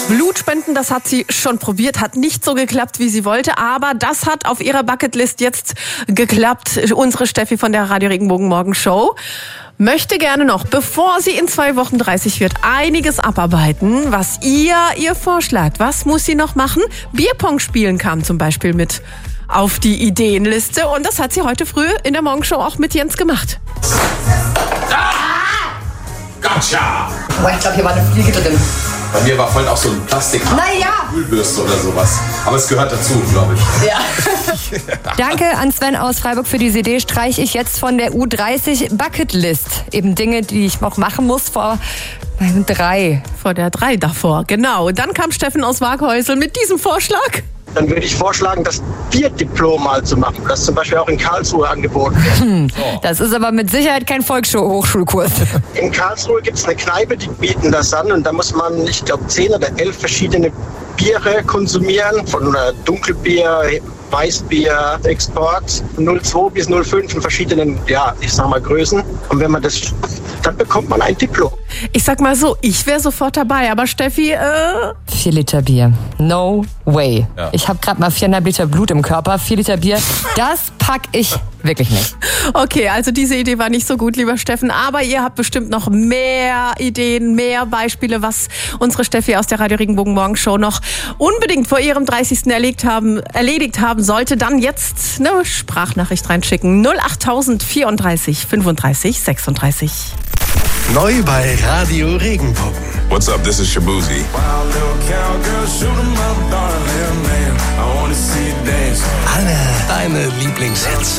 Blutspenden, das hat sie schon probiert, hat nicht so geklappt, wie sie wollte, aber das hat auf ihrer Bucketlist jetzt geklappt. Unsere Steffi von der Radio Regenbogen Morgenshow möchte gerne noch, bevor sie in 2 Wochen 30 wird, einiges abarbeiten, was ihr vorschlagt. Was muss sie noch machen? Bierpong spielen kam zum Beispiel mit auf die Ideenliste und das hat sie heute früh in der Morgenshow auch mit Jens gemacht. Gotcha! Oh, ich glaube, hier war eine Fliege drin. Bei mir war vorhin auch so ein Plastik Kühlbürste oder sowas. Aber es gehört dazu, glaube ich. Ja. Danke an Sven aus Freiburg für diese Idee. Streiche ich jetzt von der U30 Bucketlist. Eben Dinge, die ich noch machen muss vor meinem 3. Vor der 3 davor, genau. Dann kam Steffen aus Waghäusel mit diesem Vorschlag. Dann würde ich vorschlagen, das Bierdiplom mal zu machen, das zum Beispiel auch in Karlsruhe angeboten wird. Das ist aber mit Sicherheit kein Volkshochschulkurs. In Karlsruhe gibt es eine Kneipe, die bieten das an und da muss man, ich glaube, 10 oder 11 verschiedene Biere konsumieren, von Dunkelbier, Weißbier, Export, 02 bis 05 in verschiedenen, Größen. Und wenn man das schafft, dann bekommt man ein Diplom. Ich sag mal so, ich wäre sofort dabei, aber Steffi, 4 Liter Bier. No way. Ja. Ich habe gerade mal 4,5 Liter Blut im Körper. 4 Liter Bier, das pack ich wirklich nicht. Okay, also diese Idee war nicht so gut, lieber Steffen, aber ihr habt bestimmt noch mehr Ideen, mehr Beispiele, was unsere Steffi aus der Radio Regenbogen Morgenshow noch unbedingt vor ihrem 30. erledigt haben sollte. Dann jetzt eine Sprachnachricht reinschicken. 08000 34 35 36. Neu bei Radio Regenbogen. What's up? This is Shabuzi. Alle deine Lieblingshits.